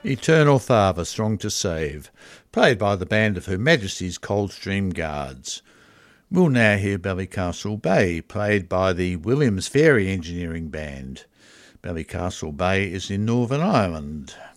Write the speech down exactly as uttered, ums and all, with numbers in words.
Eternal Father, Strong to Save, played by the band of Her Majesty's Coldstream Guards. We'll now hear Ballycastle Bay, played by the Williams Ferry Engineering Band. Ballycastle Bay is in Northern Ireland.